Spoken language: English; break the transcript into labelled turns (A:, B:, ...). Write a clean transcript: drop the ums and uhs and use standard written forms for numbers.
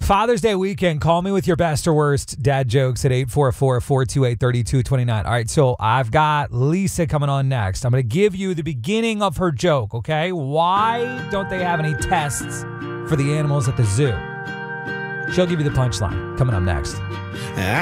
A: Father's Day weekend, call me with your best or worst dad jokes at 844-428-3229. All right, so I've got Lisa coming on next. I'm going to give you the beginning of her joke, okay? Why don't they have any tests for the animals at the zoo? She'll give you the punchline coming up next.